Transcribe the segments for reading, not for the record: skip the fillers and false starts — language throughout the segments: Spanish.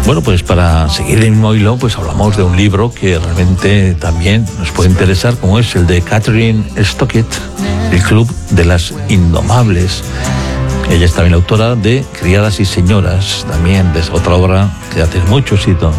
Bueno, pues para seguir el mismo hilo, pues hablamos de un libro que realmente también nos puede interesar, como es el de Catherine Stockett, El Club de las Indomables. Ella es también la autora de Criadas y Señoras, también de otra obra que hace mucho éxito.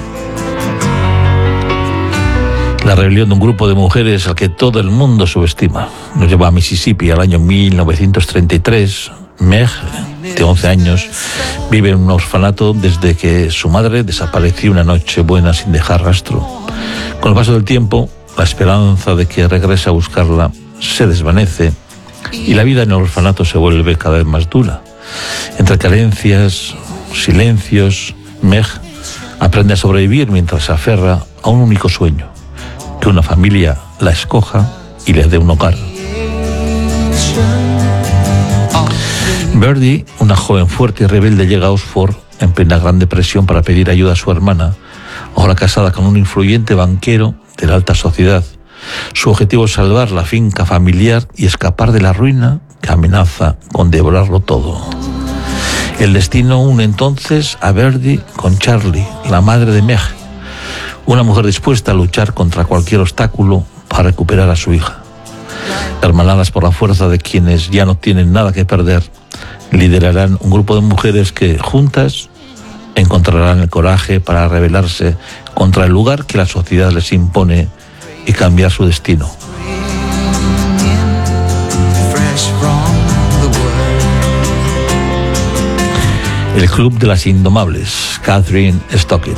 La rebelión de un grupo de mujeres al que todo el mundo subestima. Nos lleva a Mississippi al año 1933. Meg, de 11 años, vive en un orfanato desde que su madre desapareció una noche buena sin dejar rastro. Con el paso del tiempo, la esperanza de que regrese a buscarla se desvanece y la vida en el orfanato se vuelve cada vez más dura. Entre carencias, silencios, Meg aprende a sobrevivir mientras se aferra a un único sueño: que una familia la escoja y le dé un hogar. Birdie, una joven fuerte y rebelde, llega a Oxford en plena Gran Depresión para pedir ayuda a su hermana, ahora casada con un influyente banquero de la alta sociedad. Su objetivo es salvar la finca familiar y escapar de la ruina que amenaza con devorarlo todo. El destino une entonces a Birdie con Charlie, la madre de Meg, una mujer dispuesta a luchar contra cualquier obstáculo para recuperar a su hija. Hermanadas por la fuerza de quienes ya no tienen nada que perder, liderarán un grupo de mujeres que, juntas, encontrarán el coraje para rebelarse contra el lugar que la sociedad les impone y cambiar su destino. El Club de las Indomables, Catherine Stockett.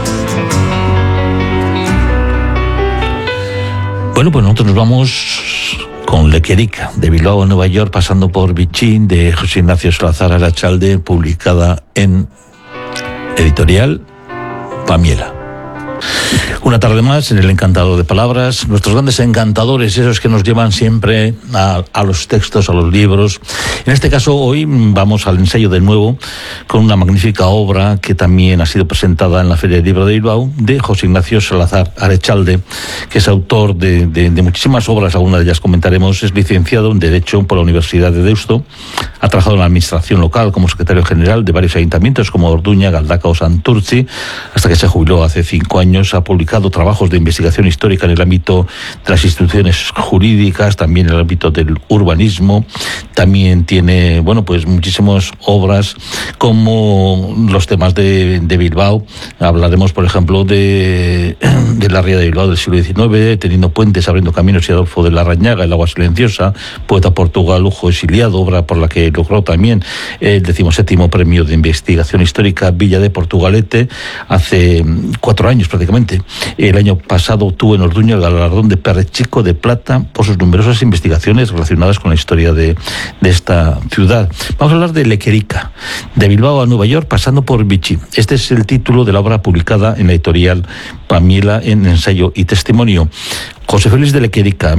Bueno, pues nosotros nos vamos con Lequerica, de Bilbao a Nueva York, pasando por Bichín, de José Ignacio Salazar Arachalde, publicada en editorial Pamiela. Una tarde más en el Encantador de Palabras, nuestros grandes encantadores, esos que nos llevan siempre a los textos, a los libros. En este caso, hoy vamos al ensayo de nuevo con una magnífica obra que también ha sido presentada en la Feria del Libro de Bilbao, de José Ignacio Salazar Arechalde, que es autor de muchísimas obras, algunas de ellas comentaremos. Es licenciado en Derecho por la Universidad de Deusto, ha trabajado en la administración local como secretario general de varios ayuntamientos como Orduña, Galdakao o Santurtzi, hasta que se jubiló hace 5 años. Ha publicado trabajos de investigación histórica en el ámbito de las instituciones jurídicas, también en el ámbito del urbanismo. También tiene, pues muchísimas obras como los temas de Bilbao. Hablaremos, por ejemplo, de la ría de Bilbao del siglo XIX, Teniendo puentes, abriendo caminos, y Adolfo de Larrañaga, El agua silenciosa, poeta portugal, lujo exiliado, obra por la que logró también el 17º premio de investigación histórica Villa de Portugalete hace 4 años prácticamente. El año pasado obtuvo en Orduña el galardón de Perrechico de Plata por sus numerosas investigaciones relacionadas con la historia de esta ciudad. Vamos a hablar de Lequerica, de Bilbao a Nueva York, pasando por Vichy. Este es el título de la obra publicada en la editorial Pamiela en Ensayo y Testimonio. José Félix de Lequerica,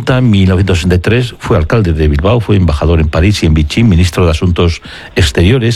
1890-1963, fue alcalde de Bilbao, fue embajador en París y en Vichy, ministro de Asuntos Exteriores.